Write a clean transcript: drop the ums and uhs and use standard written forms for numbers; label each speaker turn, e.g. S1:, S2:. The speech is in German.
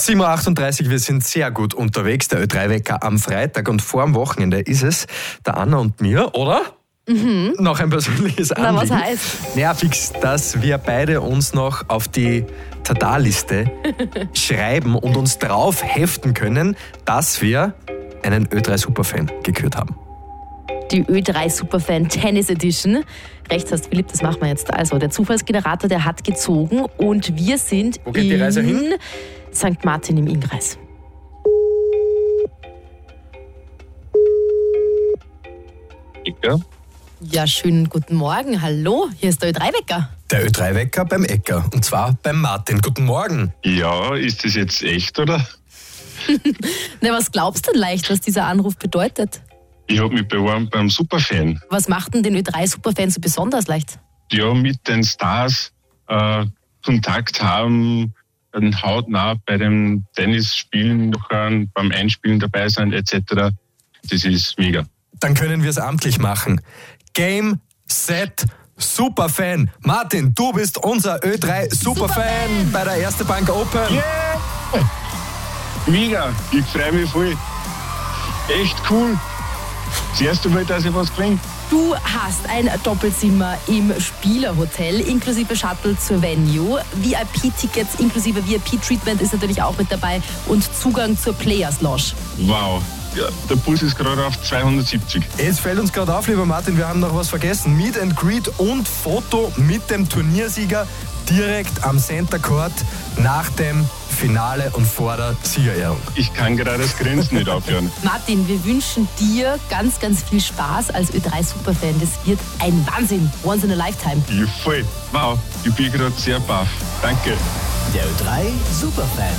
S1: 7.38 Uhr, wir sind sehr gut unterwegs. Der Ö3-Wecker am Freitag und vor dem Wochenende ist es der Anna und mir, oder? Noch ein persönliches Anliegen.
S2: Na, was heißt?
S1: Naja, fix, dass wir beide uns noch auf die Tata-Liste schreiben und uns drauf heften können, dass wir einen Ö3-Superfan gekürt haben.
S2: Die Ö3 Superfan Tennis Edition. Rechts hast Philipp, das machen wir jetzt. Also, der Zufallsgenerator, der hat gezogen und wir sind
S1: Wo geht die Reise hin?
S2: St. Martin im Innkreis.
S3: Ecker?
S2: Ja, schönen guten Morgen. Hallo, hier ist der Ö3-Wecker.
S1: Der Ö3-Wecker beim Äcker und zwar beim Martin. Guten Morgen.
S3: Ja, ist das jetzt echt, oder?
S2: Na, was glaubst du denn leicht, was dieser Anruf bedeutet?
S3: Ich habe mich beworben beim Superfan.
S2: Was macht denn den Ö3-Superfan so besonders leicht?
S3: Ja, mit den Stars Kontakt haben, hautnah bei den Tennisspielen noch beim Einspielen dabei sein etc. Das ist mega.
S1: Dann können wir es amtlich machen. Game, Set, Superfan. Martin, du bist unser Ö3 Superfan bei der Erste Bank Open.
S3: Yeah! Mega, ich freue mich voll. Echt cool. Das erste Mal, dass ich was gewinne.
S2: Du hast ein Doppelzimmer im Spielerhotel inklusive Shuttle zur Venue. VIP-Tickets inklusive VIP-Treatment ist natürlich auch mit dabei und Zugang zur Players Lounge.
S3: Wow, ja, der Puls ist gerade auf 270.
S1: Es fällt uns gerade auf, lieber Martin, wir haben noch was vergessen. Meet and Greet und Foto mit dem Turniersieger direkt am Center Court nach dem Finale und vor der Siegerehrung.
S3: Ich kann gerade das Grinsen nicht aufhören.
S2: Martin, wir wünschen dir ganz, ganz viel Spaß als Ö3 Superfan. Das wird ein Wahnsinn. Once in a lifetime.
S3: Ja, voll. Wow, ich bin gerade sehr baff. Danke.
S4: Der Ö3 Superfan.